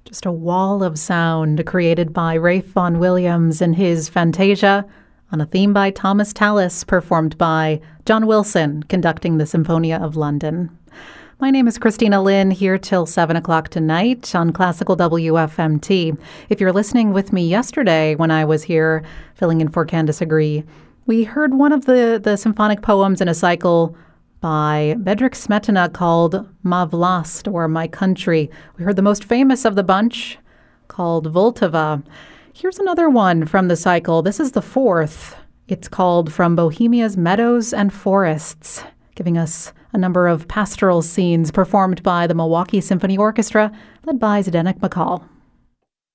Just a wall of sound created by Ralph Vaughan Williams in his Fantasia on a theme by Thomas Tallis, performed by John Wilson, conducting the Symphonia of London. My name is Christina Lynn, here till 7 o'clock tonight on Classical WFMT. If you're listening with me yesterday when I was here filling in for Candice Agree, we heard one of the symphonic poems in a cycle by Bedřich Smetana called Ma Vlast, or My Country. We heard the most famous of the bunch, called Vltava. Here's another one from the cycle. This is the fourth. It's called From Bohemia's Meadows and Forests, giving us a number of pastoral scenes performed by the Milwaukee Symphony Orchestra, led by Zdeněk Bakal.